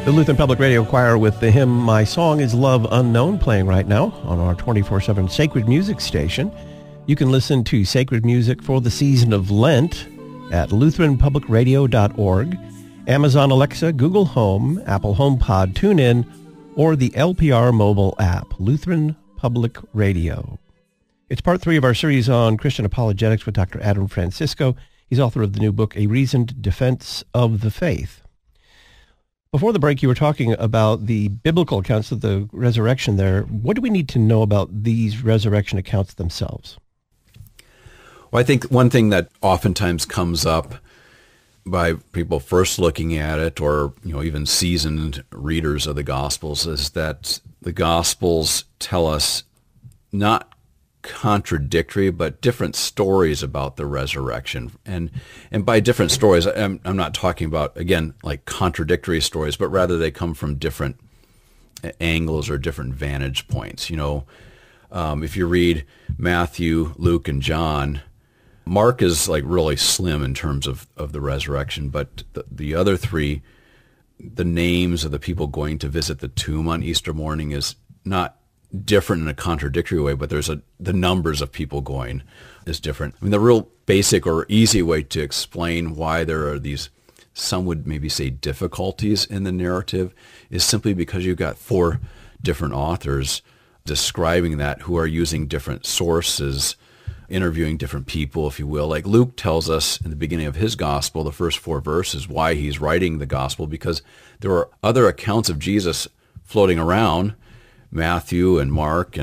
The Lutheran Public Radio Choir with the hymn My Song is Love Unknown playing right now on our 24/7 Sacred Music station. You can listen to sacred music for the season of Lent at lutheranpublicradio.org, Amazon Alexa, Google Home, Apple HomePod, TuneIn, or the LPR mobile app, Lutheran Public Radio. It's part 3 of our series on Christian apologetics with Dr. Adam Francisco. He's author of the new book, A Reasoned Defense of the Faith. Before the break, you were talking about the biblical accounts of the resurrection there. What do we need to know about these resurrection accounts themselves? Well, I think one thing that oftentimes comes up by people first looking at it, or even seasoned readers of the Gospels, is that the Gospels tell us not contradictory, but different stories about the resurrection. And by different stories, I'm not talking about, again, like contradictory stories, but rather they come from different angles or different vantage points. If you read Matthew, Luke, and John, Mark is like really slim in terms of the resurrection, but the other three, the names of the people going to visit the tomb on Easter morning is not different in a contradictory way, but the numbers of people going is different. I mean, the real basic or easy way to explain why there are these, some would maybe say, difficulties in the narrative is simply because you've got 4 different authors describing that, who are using different sources, interviewing different people, if you will. Like Luke tells us in the beginning of his gospel, the first 4 verses, why he's writing the gospel, because there are other accounts of Jesus floating around, Matthew and Mark